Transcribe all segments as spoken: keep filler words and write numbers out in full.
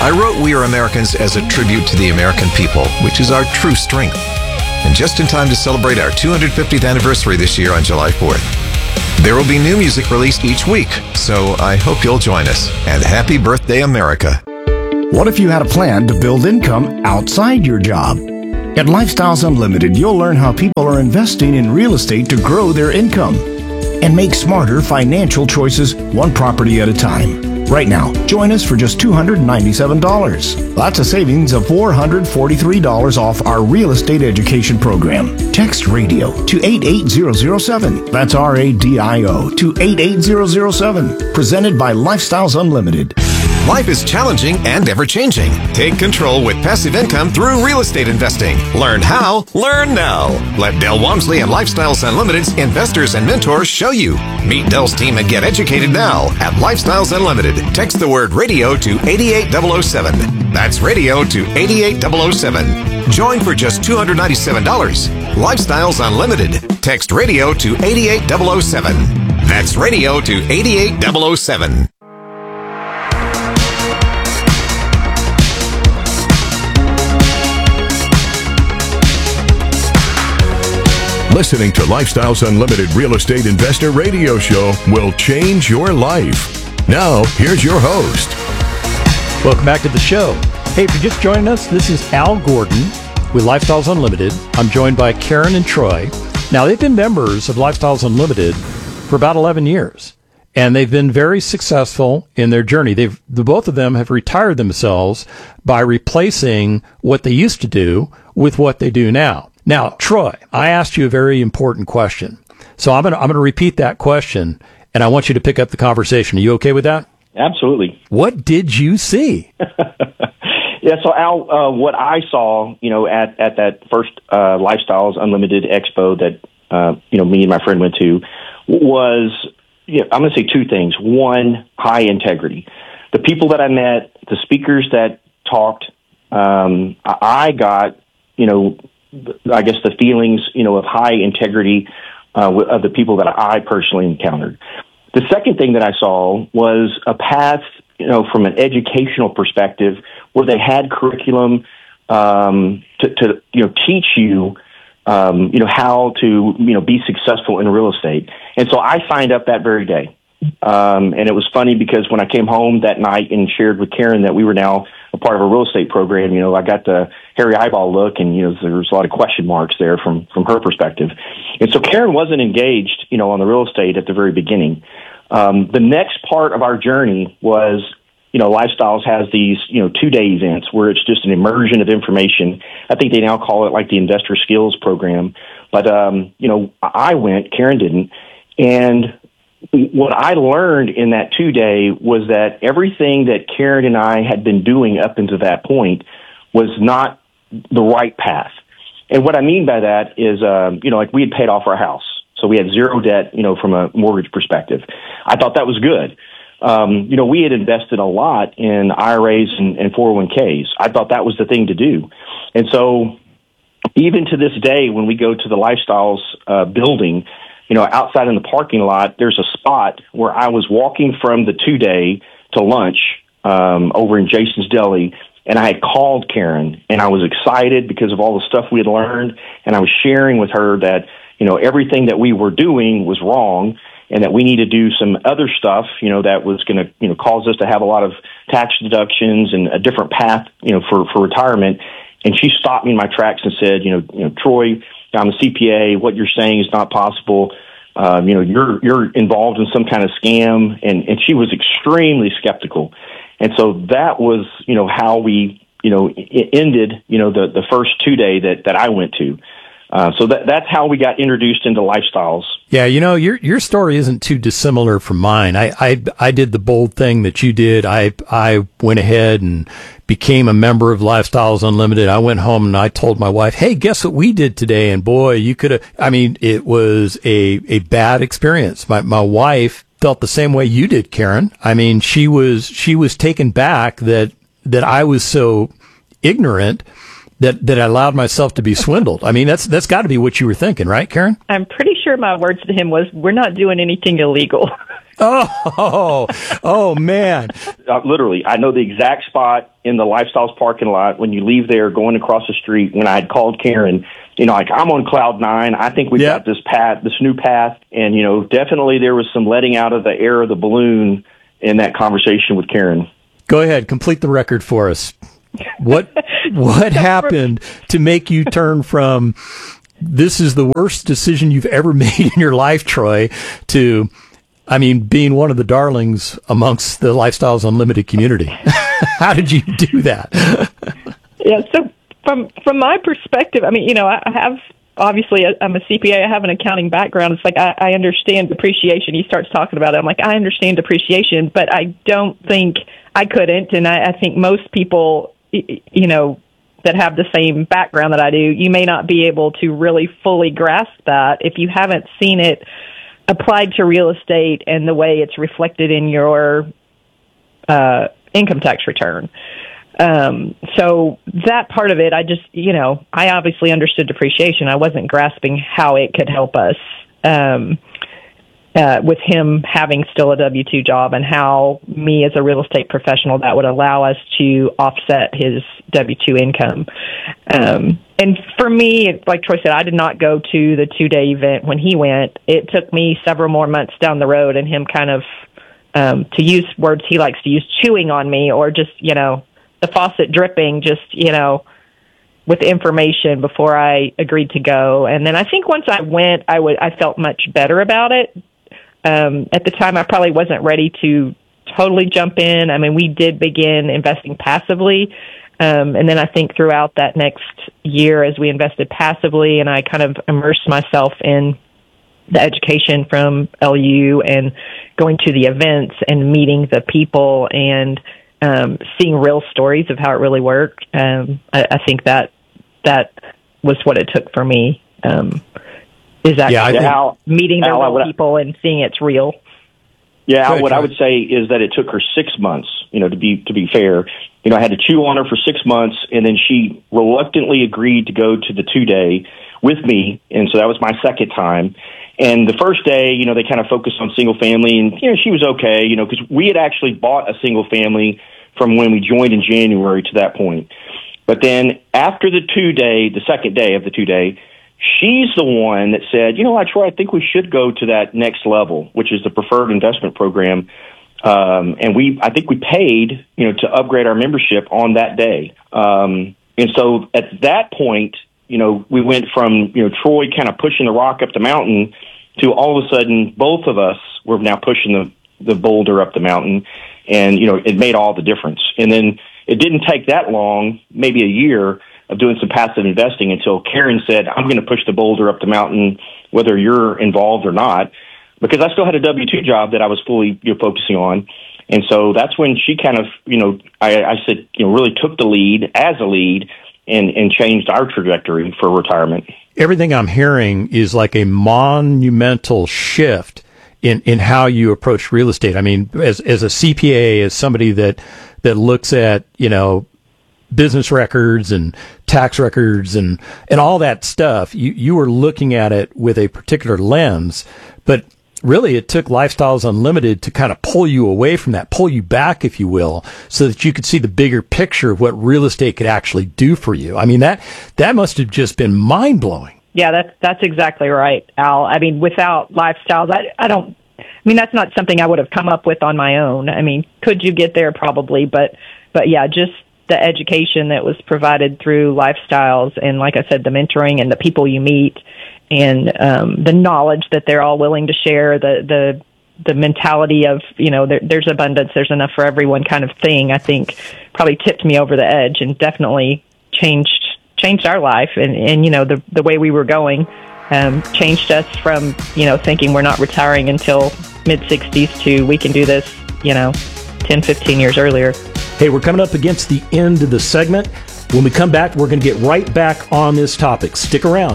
I wrote We Are Americans as a tribute to the American people, which is our true strength. And just in time to celebrate our two hundred fiftieth anniversary this year on July fourth. There will be new music released each week, so I hope you'll join us. And happy birthday, America. What if you had a plan to build income outside your job? At Lifestyles Unlimited, you'll learn how people are investing in real estate to grow their income and make smarter financial choices one property at a time. Right now, join us for just two hundred ninety-seven dollars. That's a savings of four hundred forty-three dollars off our real estate education program. Text radio to eight eight zero zero seven. That's R A D I O to eight eight zero zero seven. Presented by Lifestyles Unlimited. Life is challenging and ever-changing. Take control with passive income through real estate investing. Learn how, learn now. Let Del Walmsley and Lifestyles Unlimited's investors and mentors show you. Meet Del's team and get educated now at Lifestyles Unlimited. Text the word radio to eight eight zero zero seven. That's radio to eight eight zero zero seven. Join for just two hundred ninety-seven dollars. Lifestyles Unlimited. Text radio to eight eight zero zero seven. That's radio to eight eight zero zero seven. Listening to Lifestyles Unlimited Real Estate Investor Radio Show will change your life. Now, here's your host. Welcome back to the show. Hey, if you're just joining us, this is Al Gordon with Lifestyles Unlimited. I'm joined by Karen and Troy. Now, they've been members of Lifestyles Unlimited for about eleven years, and they've been very successful in their journey. They've the both of them have retired themselves by replacing what they used to do with what they do now. Now, Troy, I asked you a very important question. So I'm going to I'm going to repeat that question, and I want you to pick up the conversation. Are you okay with that? Absolutely. What did you see? Yeah, so Al, uh, what I saw, you know, at, at that first uh, Lifestyles Unlimited Expo that, uh, you know, me and my friend went to was, you know, I'm going to say two things. One, high integrity. The people that I met, the speakers that talked, um, I got, you know, I guess the feelings, you know, of high integrity uh, of the people that I personally encountered. The second thing that I saw was a path, you know, from an educational perspective where they had curriculum um, to, to, you know, teach you, um, you know, how to, you know, be successful in real estate. And so I signed up that very day. Um, and it was funny because when I came home that night and shared with Karen that we were now a part of a real estate program, you know, I got the hairy eyeball look, and, you know, there was a lot of question marks there from, from her perspective. And so Karen wasn't engaged, you know, on the real estate at the very beginning. Um, the next part of our journey was, you know, Lifestyles has these, you know, two-day events where it's just an immersion of information. I think they now call it like the Investor Skills Program. But, um, you know, I went, Karen didn't, and what I learned in that two-day was that everything that Karen and I had been doing up until that point was not the right path. And what I mean by that is, um, you know, like we had paid off our house. So we had zero debt, you know, from a mortgage perspective. I thought that was good. Um, you know, we had invested a lot in I R As and, and four oh one k's. I thought that was the thing to do. And so even to this day, when we go to the Lifestyles uh, building, you know, outside in the parking lot, there's a spot where I was walking from the two-day to lunch um, over in Jason's Deli, and I had called Karen, and I was excited because of all the stuff we had learned, and I was sharing with her that, you know, everything that we were doing was wrong, and that we need to do some other stuff, you know, that was going to, you know, cause us to have a lot of tax deductions and a different path, you know, for, for retirement. And she stopped me in my tracks and said, you know, you know, Troy, I'm a C P A. What you're saying is not possible. Um, you know, you're you're involved in some kind of scam, and, and she was extremely skeptical. And so that was, you know, how we, you know, it ended, you know, the, the first two day that, that I went to. Uh, so that that's how we got introduced into Lifestyles. Yeah, you know, your your story isn't too dissimilar from mine. I, I I did the bold thing that you did. I I went ahead and became a member of Lifestyles Unlimited. I went home and I told my wife, "Hey, guess what we did today?" And boy, you could have. I mean, it was a a bad experience. My my wife felt the same way you did, Karen. I mean, she was she was taken back that that I was so ignorant that, that I allowed myself to be swindled. I mean, that's that's got to be what you were thinking, right, Karen? I'm pretty sure my words to him was, we're not doing anything illegal. Oh, oh, man. Uh, literally, I know the exact spot in the Lifestyles parking lot when you leave there going across the street. When I had called Karen, you know, like, I'm on cloud nine. I think we've yep. got this path, this new path. And, you know, definitely there was some letting out of the air of the balloon in that conversation with Karen. Go ahead, complete the record for us. What what happened to make you turn from this is the worst decision you've ever made in your life, Troy, to, I mean, being one of the darlings amongst the Lifestyles Unlimited community? How did you do that? Yeah, so from from my perspective, I mean, you know, I have, obviously, I'm a C P A. I have an accounting background. It's like I, I understand depreciation. He starts talking about it. I'm like, I understand depreciation, but I don't think I couldn't. And I, I think most people, you know, that have the same background that I do, you may not be able to really fully grasp that if you haven't seen it applied to real estate and the way it's reflected in your uh, income tax return. Um, so that part of it, I just, you know, I obviously understood depreciation. I wasn't grasping how it could help us um, uh, with him having still a W two job and how me as a real estate professional, that would allow us to offset his W two income. Um, and for me, like Troy said, I did not go to the two-day event when he went. It took me several more months down the road and him kind of, um, to use words he likes to use, chewing on me, or just, you know, the faucet dripping, just, you know, with information before I agreed to go. And then I think once I went, I would, I felt much better about it. Um, at the time, I probably wasn't ready to totally jump in. I mean, we did begin investing passively. Um, and then I think throughout that next year, as we invested passively and I kind of immersed myself in the education from L U and going to the events and meeting the people and Um, seeing real stories of how it really worked, um, I, I think that that was what it took for me. Um, is actually yeah, I think, Al, meeting the Al, real people and seeing it's real. Yeah, ahead, what Troy. I would say is that it took her six months. You know, to be to be fair, you know, I had to chew on her for six months, and then she reluctantly agreed to go to the two day with me, and so that was my second time. And the first day, you know, they kind of focused on single family, and, you know, she was okay, you know, because we had actually bought a single family from when we joined in January to that point. But then after the two-day, the second day of the two-day, she's the one that said, you know what, Troy, I think we should go to that next level, which is the preferred investment program. Um, and we, I think we paid, you know, to upgrade our membership on that day. Um, and so at that point, you know, we went from, you know, Troy kind of pushing the rock up the mountain to all of a sudden both of us were now pushing the, the boulder up the mountain. And, you know, it made all the difference. And then it didn't take that long, maybe a year, of doing some passive investing until Karen said, I'm going to push the boulder up the mountain whether you're involved or not, because I still had a W two job that I was fully, you know, focusing on. And so that's when she kind of, you know, I, I said, you know, really took the lead as a lead and, and changed our trajectory for retirement. Everything I'm hearing is like a monumental shift in, in how you approach real estate. I mean, as as a C P A, as somebody that that looks at, you know, business records and tax records and, and all that stuff, you, you were looking at it with a particular lens. But really, it took Lifestyles Unlimited to kind of pull you away from that, pull you back, if you will, so that you could see the bigger picture of what real estate could actually do for you. I mean, that that must have just been mind-blowing. Yeah, that's that's exactly right, Al. I mean, without Lifestyles, I, I don't. I mean, that's not something I would have come up with on my own. I mean, could you get there? Probably, but but yeah, just the education that was provided through Lifestyles, and like I said, the mentoring and the people you meet, and um, the knowledge that they're all willing to share, the the the mentality of, you know, there, there's abundance, there's enough for everyone kind of thing. I think probably tipped me over the edge and definitely changed. changed our life, and, and you know, the the way we were going um, changed us from, you know, thinking we're not retiring until mid-sixties to we can do this, you know, ten, fifteen years earlier. Hey, we're coming up against the end of the segment. When we come back, we're going to get right back on this topic. Stick around.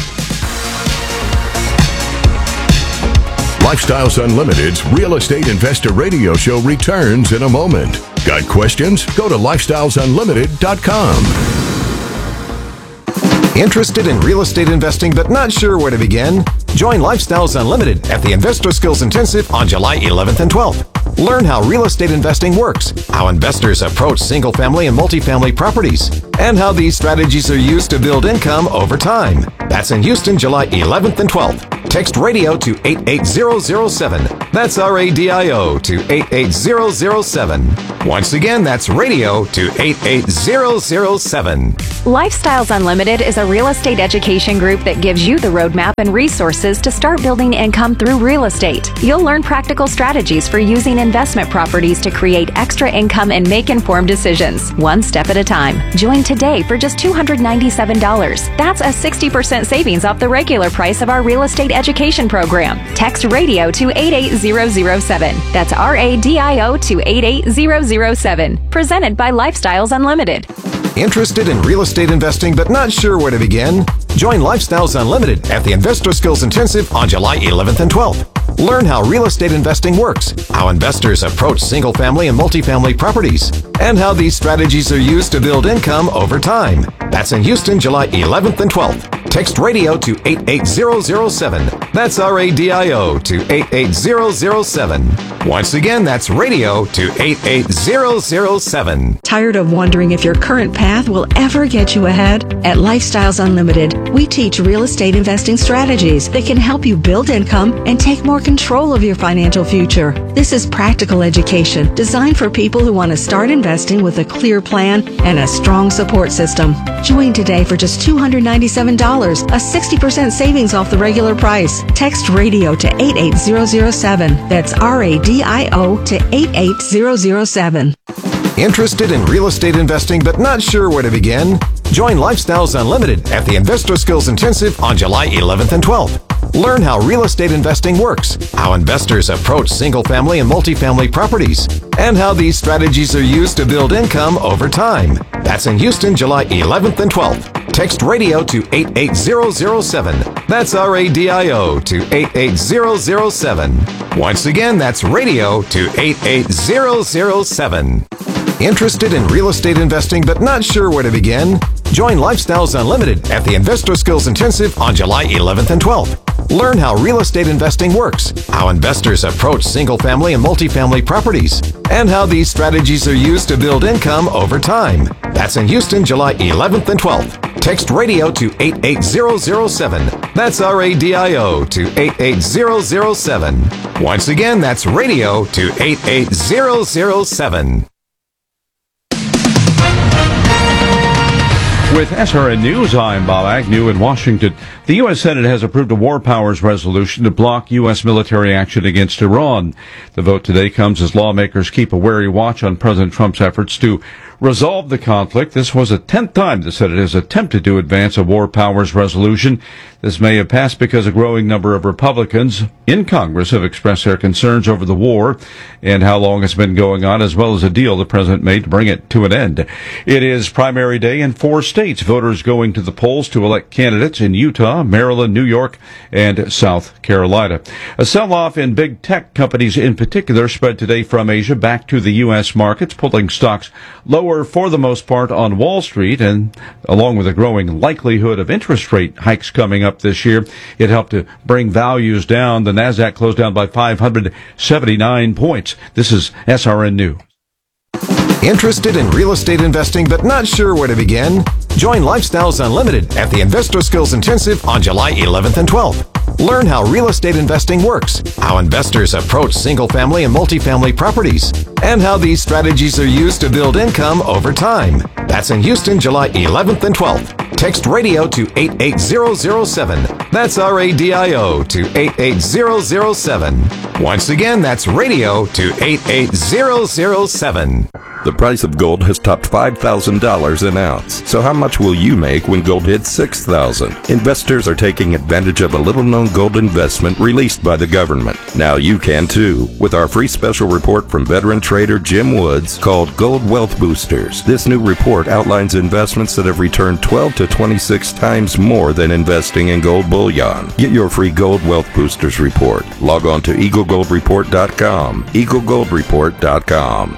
Lifestyles Unlimited's Real Estate Investor Radio Show returns in a moment. Got questions? Go to lifestyles unlimited dot com. Interested in real estate investing but not sure where to begin? Join Lifestyles Unlimited at the Investor Skills Intensive on July eleventh and twelfth. Learn how real estate investing works, how investors approach single-family and multifamily properties, and how these strategies are used to build income over time. That's in Houston, July eleventh and twelfth. Text radio to eight eight zero zero seven. That's R A D I O to eight eight zero zero seven. Once again, that's radio to eight eight zero zero seven. Lifestyles Unlimited is a real estate education group that gives you the roadmap and resources to start building income through real estate. You'll learn practical strategies for using investment properties to create extra income and make informed decisions, one step at a time. Join today for just two hundred ninety-seven dollars. That's a sixty percent savings off the regular price of our real estate education program. Text radio to eight eight zero zero seven. That's R A D I O to eight eight zero zero seven. Presented by Lifestyles Unlimited. Interested in real estate investing but not sure where to begin? Join Lifestyles Unlimited at the Investor Skills Intensive on July eleventh and twelfth. Learn how real estate investing works, how investors approach single-family and multifamily properties, and how these strategies are used to build income over time. That's in Houston, July eleventh and twelfth. Text radio to eight eight zero zero seven. That's R A D I O to eight eight zero zero seven. Once again, that's radio to eight eight zero zero seven. Tired of wondering if your current path will ever get you ahead? At Lifestyles Unlimited, we teach real estate investing strategies that can help you build income and take more control of your financial future. This is practical education designed for people who want to start investing with a clear plan and a strong support system. Join today for just two hundred ninety-seven dollars, a sixty percent savings off the regular price. Text radio to eight eight zero zero seven. That's R A D I O to eight eight zero zero seven. Interested in real estate investing but not sure where to begin? Join Lifestyles Unlimited at the Investor Skills Intensive on July eleventh and twelfth. Learn how real estate investing works, how investors approach single-family and multifamily properties, and how these strategies are used to build income over time. That's in Houston, July eleventh and twelfth. Text radio to eight eight zero zero seven. That's R A D I O to eight eight zero zero seven. Once again, that's radio to eight eight zero zero seven. Interested in real estate investing but not sure where to begin? Join Lifestyles Unlimited at the Investor Skills Intensive on July eleventh and twelfth. Learn how real estate investing works, how investors approach single-family and multifamily properties, and how these strategies are used to build income over time. That's in Houston, July eleventh and twelfth. Text radio to eight eight zero zero seven. That's R A D I O to eight eight zero zero seven. Once again, that's radio to eight eight zero zero seven. With S R N News, I'm Bob Agnew in Washington. The U S Senate has approved a war powers resolution to block U S military action against Iran. The vote today comes as lawmakers keep a wary watch on President Trump's efforts to resolve the conflict. This was the tenth time the Senate has attempted to advance a war powers resolution. This may have passed because a growing number of Republicans in Congress have expressed their concerns over the war and how long it's been going on, as well as a deal the president made to bring it to an end. It is primary day in four states. Voters going to the polls to elect candidates in Utah, Maryland, New York, and South Carolina. A sell-off in big tech companies in particular spread today from Asia back to the U S markets, pulling stocks lower for the most part on Wall Street, and along with a growing likelihood of interest rate hikes coming up this year, it helped to bring values down. The Nasdaq closed down by five hundred seventy-nine points. This is S R N News. Interested in real estate investing but not sure where to begin? Join Lifestyles Unlimited at the Investor Skills Intensive on July eleventh and twelfth. Learn how real estate investing works, how investors approach single-family and multifamily properties, and how these strategies are used to build income over time. That's in Houston, July eleventh and twelfth. Text radio to eight eight zero zero seven. That's R A D I O to eight eight zero zero seven. Once again, that's radio to eight eight zero zero seven. The price of gold has topped five thousand dollars an ounce. So how much will you make when gold hits six thousand dollars? Investors are taking advantage of a little-known gold investment released by the government. Now you can too, with our free special report from veteran trader Jim Woods called Gold Wealth Boosters. This new report outlines investments that have returned twelve to twenty-six times more than investing in gold bullion. Get your free Gold Wealth Boosters report. Log on to eagle gold report dot com. eagle gold report dot com.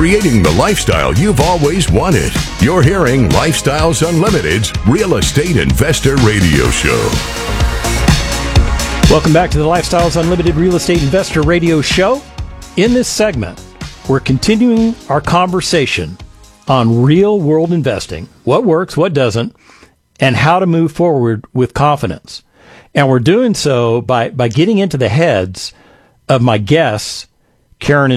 creating the lifestyle you've always wanted. You're hearing Lifestyles Unlimited's Real Estate Investor Radio Show. Welcome back to the Lifestyles Unlimited Real Estate Investor Radio Show. In this segment, we're continuing our conversation on real-world investing, what works, what doesn't, and how to move forward with confidence. And we're doing so by, by getting into the heads of my guests, Karen and